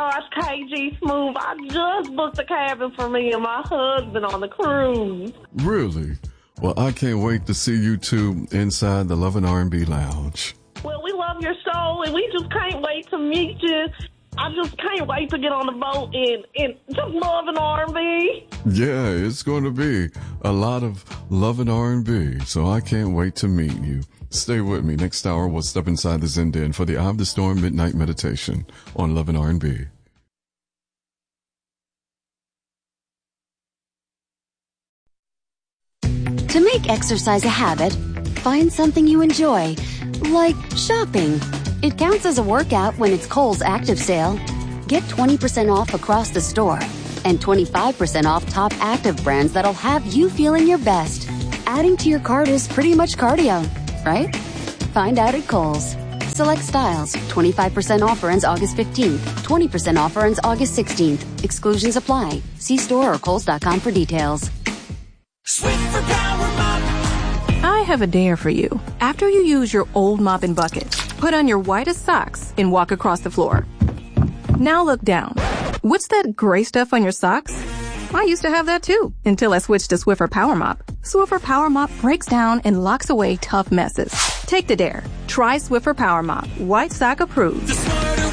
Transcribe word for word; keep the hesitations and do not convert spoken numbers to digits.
gosh, K G Smooth, I just booked a cabin for me and my husband on the cruise. Really? Well, I can't wait to see you two inside the Love and R and B Lounge. Well, we love your show, and we just can't wait to meet you. I just can't wait to get on the boat and, and just love and R and B. Yeah, it's going to be a lot of love and R and B, so I can't wait to meet you. Stay with me. Next hour, we'll step inside the Zen Den for the Eye of the Storm Midnight Meditation on Love and R and B. To make exercise a habit, find something you enjoy, like shopping. It counts as a workout when it's Kohl's Active Sale. Get twenty percent off across the store and twenty-five percent off top active brands that'll have you feeling your best. Adding to your cart is pretty much cardio, right? Find out at Kohl's. Select styles. twenty-five percent offer ends August fifteenth. twenty percent offer ends August sixteenth. Exclusions apply. See store or kohls dot com for details. Swiffer Power Mop. I have a dare for you. After you use your old mop and bucket, put on your whitest socks and walk across the floor. Now look down. What's that gray stuff on your socks? I used to have that too, until I switched to Swiffer Power Mop. Swiffer Power Mop breaks down and locks away tough messes. Take the dare. Try Swiffer Power Mop. White sock approved.